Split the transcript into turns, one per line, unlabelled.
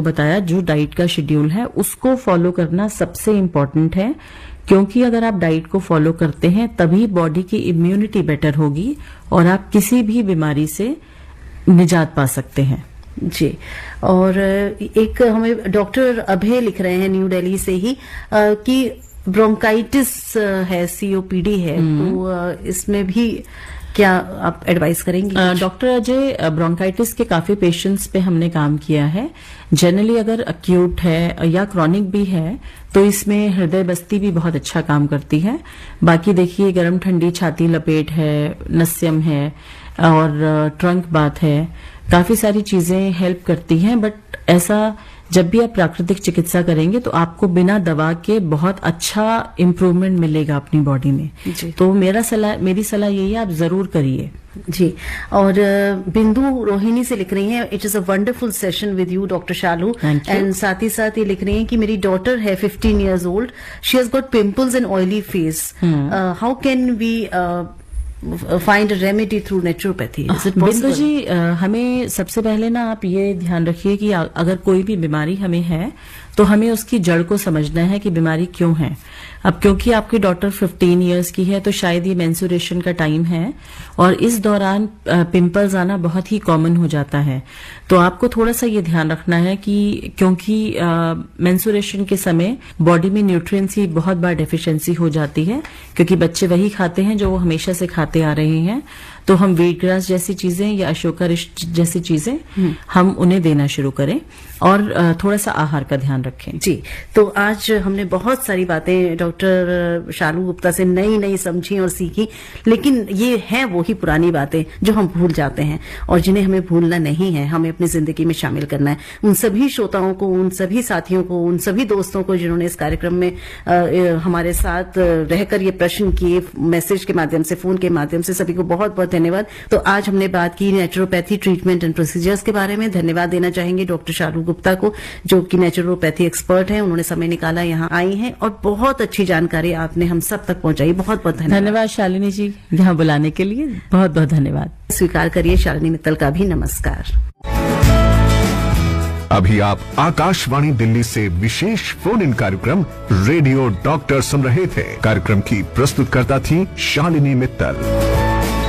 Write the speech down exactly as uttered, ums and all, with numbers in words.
बताया, जो डाइट का शेड्यूल है उसको फॉलो करना सबसे इम्पोर्टेंट है, क्योंकि अगर आप डाइट को फॉलो करते हैं तभी बॉडी की इम्यूनिटी बेटर होगी और आप किसी भी बीमारी से निजात पा सकते हैं।
जी, और एक हमें डॉक्टर अभय लिख रहे हैं न्यू दिल्ली से ही कि ब्रोंकाइटिस है, सीओपीडी है, तो इसमें भी क्या आप एडवाइस करेंगे?
डॉक्टर अजय, ब्रोंकाइटिस के काफी पेशेंट्स पे हमने काम किया है। जनरली अगर अक्यूट है या क्रॉनिक भी है तो इसमें हृदय बस्ती भी बहुत अच्छा काम करती है। बाकी देखिए, गर्म ठंडी छाती लपेट है, नस्यम है और ट्रंक बात है, काफी सारी चीजें हेल्प करती हैं। बट ऐसा जब भी आप प्राकृतिक चिकित्सा करेंगे तो आपको बिना दवा के बहुत अच्छा इम्प्रूवमेंट मिलेगा अपनी बॉडी में। जी। तो मेरा सलाह मेरी सलाह यही है, आप जरूर करिए।
जी, और बिंदु रोहिणी से लिख रही हैं, it is a wonderful session with you doctor Shalu, and साथ ही साथ ये लिख रही हैं कि मेरी डॉटर है fifteen years old, she has got pimples and oily face, how can we find a remedy through naturopathy?
बिंदु जी, आ, हमें सबसे पहले ना आप ये ध्यान रखिए कि अगर कोई भी बीमारी हमें है तो हमें उसकी जड़ को समझना है कि बीमारी क्यों है। अब क्योंकि आपकी डॉटर फिफ्टीन इयर्स की है तो शायद ये मेंस्ट्रुएशन का टाइम है और इस दौरान पिंपल्स आना बहुत ही कॉमन हो जाता है। तो आपको थोड़ा सा ये ध्यान रखना है कि क्योंकि मेंस्ट्रुएशन के समय बॉडी में न्यूट्रिएंट्स की बहुत बार डेफिशिएंसी हो जाती है, क्योंकि बच्चे वही खाते हैं जो वो हमेशा से खाते आ रहे हैं। तो हम वीट ग्रास जैसी चीजें या अशोका रिष्ट जैसी चीजें हम उन्हें देना शुरू करें और थोड़ा सा आहार का ध्यान रखें।
जी, तो आज हमने बहुत सारी बातें डॉक्टर शालू गुप्ता से नई नई समझी और सीखी, लेकिन ये हैं वो ही पुरानी बातें जो हम भूल जाते हैं और जिन्हें हमें भूलना नहीं है, हमें अपनी जिंदगी में शामिल करना है। उन सभी श्रोताओं को, उन सभी साथियों को, उन सभी दोस्तों को जिन्होंने इस कार्यक्रम में आ, हमारे साथ रहकर ये प्रश्न किए, मैसेज के माध्यम से, फोन के माध्यम से, सभी को बहुत बहुत धन्यवाद। तो आज हमने बात की नेचुरोपैथी ट्रीटमेंट एंड प्रोसीजर्स के बारे में। धन्यवाद देना चाहेंगे डॉक्टर शालू गुप्ता को, जो कि नेचुरोपैथी एक्सपर्ट हैं। उन्होंने समय निकाला, यहाँ आई हैं और बहुत अच्छी जानकारी आपने हम सब तक पहुंचाई। बहुत बहुत धन्यवाद।
धन्यवाद शालिनी जी, यहाँ बुलाने के लिए बहुत बहुत धन्यवाद।
स्वीकार करिए शालिनी मित्तल का भी नमस्कार।
अभी आप आकाशवाणी दिल्ली से विशेष फोन इन कार्यक्रम रेडियो डॉक्टर सुन रहे थे। कार्यक्रम की प्रस्तुतकर्ता थी शालिनी मित्तल।